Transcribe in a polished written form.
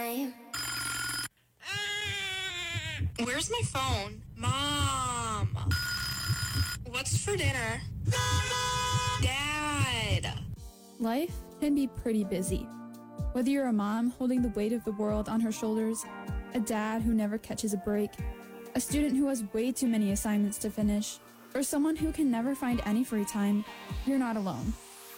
time. Where's my phone? Mom! What's for dinner? Dad! Life can be pretty busy. Whether you're a mom holding the weight of the world on her shoulders, a dad who never catches a break, a student who has way too many assignments to finish, or someone who can never find any free time, you're not alone.